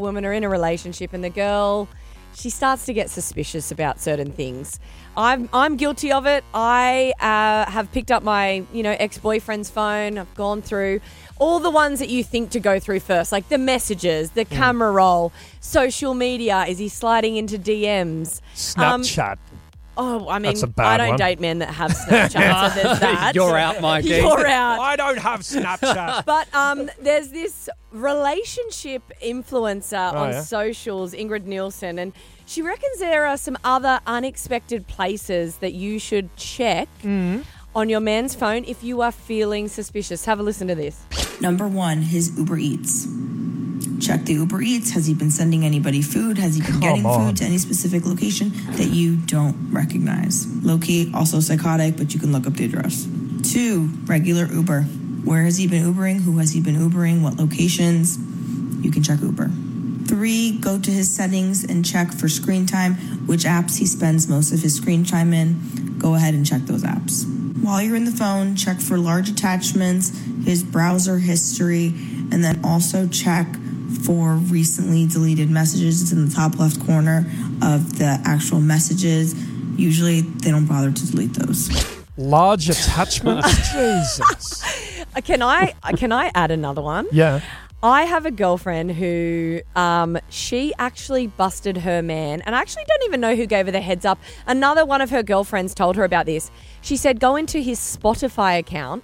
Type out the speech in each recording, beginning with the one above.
Women are in a relationship and the girl, she starts to get suspicious about certain things. I'm guilty of it. I have picked up my, ex-boyfriend's phone. I've gone through all the ones that you think to go through first, like the messages, the camera roll, social media. Is he sliding into DMs? Snapchat. That's a bad I don't one. date men that have Snapchat, so there's that. You're out, Mikey. You're out. I don't have Snapchat. But there's this relationship influencer on yeah? socials, Ingrid Nielsen, and she reckons there are some other unexpected places that you should check on your man's phone if you are feeling suspicious. Have a listen to this. Number 1, his Uber Eats. Check the Uber Eats. Has he been sending anybody food? Has he been getting food to any specific location that you don't recognize? Low-key, also psychotic, but you can look up the address. 2, regular Uber. Where has he been Ubering? Who has he been Ubering? What locations? You can check Uber. 3, go to his settings and check for screen time, which apps he spends most of his screen time in. Go ahead and check those apps. While you're in the phone, check for large attachments, his browser history, and then also check for recently deleted messages. It's in the top left corner of the actual messages. Usually they don't bother to delete those. Large attachments? Jesus. Can I add another one? Yeah. I have a girlfriend who she actually busted her man, and I actually don't even know who gave her the heads up. Another one of her girlfriends told her about this. She said, go into his Spotify account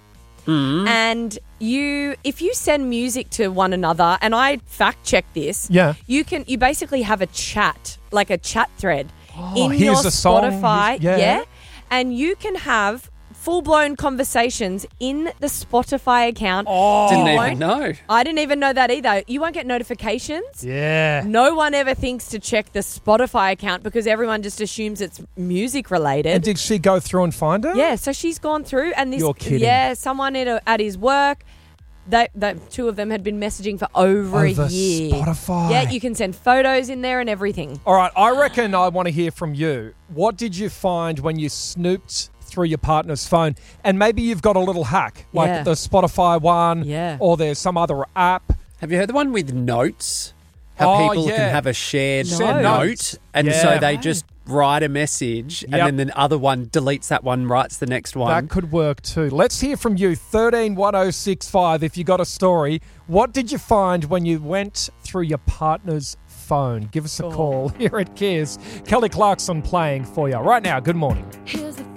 and if you send music to one another, and I fact checked this, you basically have a chat, like a chat thread in your here's a song. Spotify, and you can have full-blown conversations in the Spotify account. Didn't even know. I didn't even know that either. You won't get notifications. Yeah. No one ever thinks to check the Spotify account because everyone just assumes it's music related. And did she go through and find her? Yeah, so she's gone through and this. You're kidding. Yeah, someone at his work. The two of them had been messaging for over a year. Spotify. Yeah, you can send photos in there and everything. All right, I reckon I want to hear from you. What did you find when you snooped through your partner's phone? And maybe you've got a little hack, like the Spotify one, or there's some other app. Have you heard the one with notes? How people can have a shared note, and so they just write a message, and then the other one deletes that one, writes the next one. That could work too. Let's hear from you, 131065, if you got a story. What did you find when you went through your partner's phone? Give us a call here at Kiss. Kelly Clarkson playing for you right now. Good morning. Here's the